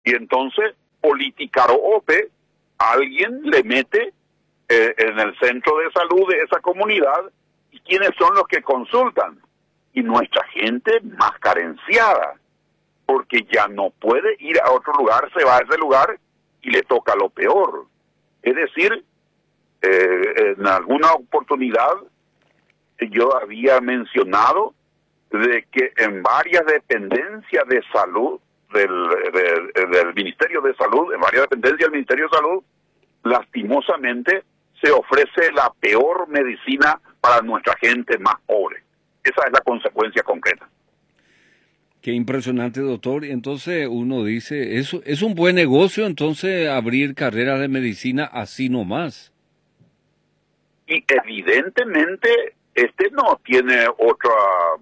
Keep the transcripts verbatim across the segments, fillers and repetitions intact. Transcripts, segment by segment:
Y entonces, Politicaro-Ope, alguien le mete eh, en el centro de salud de esa comunidad, y quiénes son los que consultan. Y nuestra gente más carenciada, porque ya no puede ir a otro lugar, se va a ese lugar y le toca lo peor. Es decir, eh, en alguna oportunidad yo había mencionado de que en varias dependencias de salud del, del, del Ministerio de Salud, en varias dependencias del Ministerio de Salud, lastimosamente se ofrece la peor medicina para nuestra gente más pobre. Esa es la consecuencia concreta. Qué impresionante, doctor. Entonces uno dice, eso es un buen negocio, entonces abrir carreras de medicina así nomás. Y evidentemente este no tiene otra,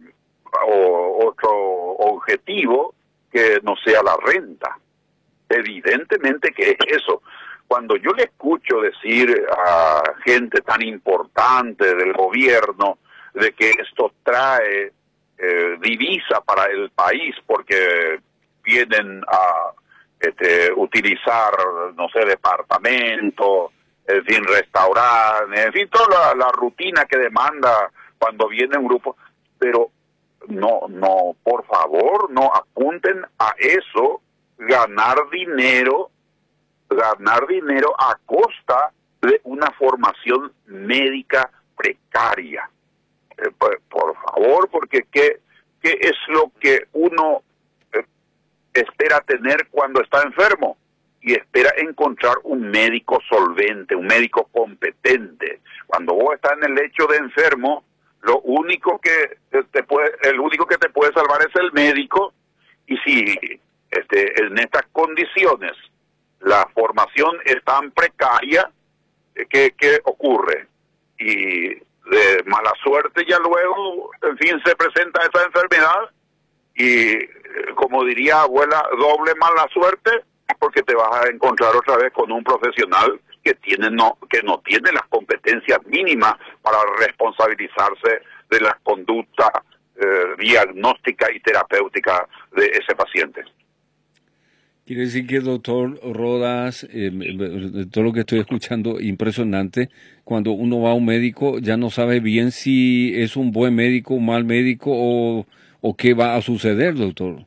o, otro objetivo que no sea la renta. Evidentemente que es eso. Cuando yo le escucho decir a gente tan importante del gobierno de que esto trae eh, divisa para el país porque vienen a este, utilizar, no sé, departamentos, en fin, restaurantes, en fin, toda la, la rutina que demanda cuando viene un grupo, pero no, no, por favor, no apunten a eso, ganar dinero, ganar dinero a costa de una formación médica precaria. Eh, por, por favor, porque ¿qué, qué es lo que uno eh, espera tener cuando está enfermo? Y espera encontrar un médico solvente, un médico competente. Cuando vos estás en el lecho de enfermo, lo único que te puede, el único que te puede salvar es el médico. Y si este, en estas condiciones la formación es tan precaria, ¿qué, qué ocurre? Y de mala suerte ya luego, en fin, se presenta esa enfermedad y, como diría abuela, doble mala suerte, porque te vas a encontrar otra vez con un profesional que tiene no que no tiene las competencias mínimas para responsabilizarse de la conducta eh, diagnóstica y terapéutica de ese paciente. Quiere decir que, doctor Rodas, eh, todo lo que estoy escuchando, impresionante, cuando uno va a un médico ya no sabe bien si es un buen médico, un mal médico o, o qué va a suceder, doctor.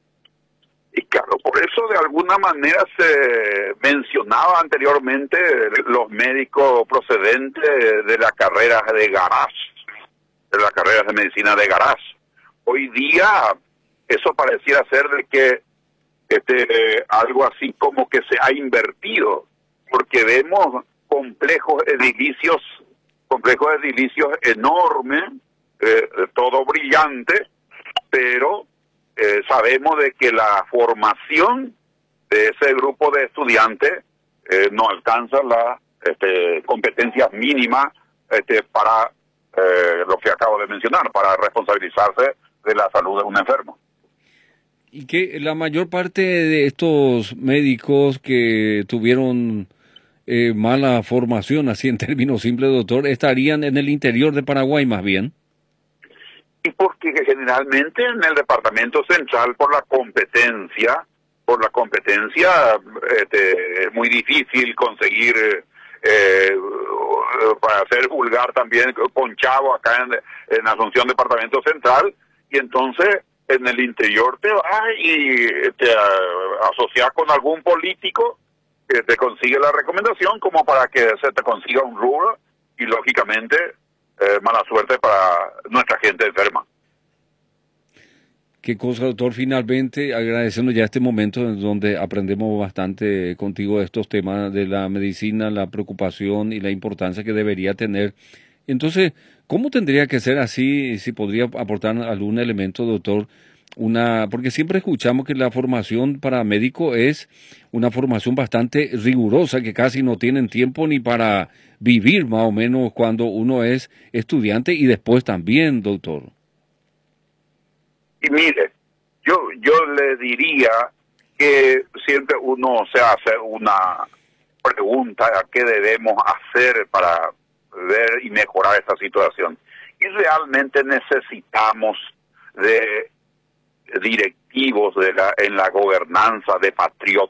Y claro, por eso de alguna manera se mencionaba anteriormente los médicos procedentes de las carreras de garage, de las carreras de medicina de garage. Hoy día eso pareciera ser de que este algo así como que se ha invertido, porque vemos complejos edilicios, complejos edilicios enormes, eh, todo brillante, pero Eh, sabemos de que la formación de ese grupo de estudiantes eh, no alcanza las este, competencias mínimas este, para eh, lo que acabo de mencionar, para responsabilizarse de la salud de un enfermo. Y que la mayor parte de estos médicos que tuvieron eh, mala formación, así en términos simples, doctor, estarían en el interior de Paraguay más bien. Y porque generalmente en el departamento central, por la competencia, por la competencia, este, es muy difícil conseguir, eh, para ser vulgar también, ponchado acá en, en Asunción, departamento central, y entonces en el interior te vas y te asocias con algún político que te consigue la recomendación como para que se te consiga un rubro, y lógicamente Eh, mala suerte para nuestra gente enferma. Qué cosa, doctor. Finalmente, agradeciendo ya este momento en donde aprendemos bastante contigo de estos temas de la medicina, la preocupación y la importancia que debería tener. Entonces, ¿cómo tendría que ser así? Si podría aportar algún elemento, doctor, una, porque siempre escuchamos que la formación para médico es una formación bastante rigurosa, que casi no tienen tiempo ni para vivir más o menos cuando uno es estudiante y después también, doctor. Y mire, yo yo le diría que siempre uno se hace una pregunta a qué debemos hacer para ver y mejorar esta situación. Y realmente necesitamos de directivos de la, en la gobernanza de patriotas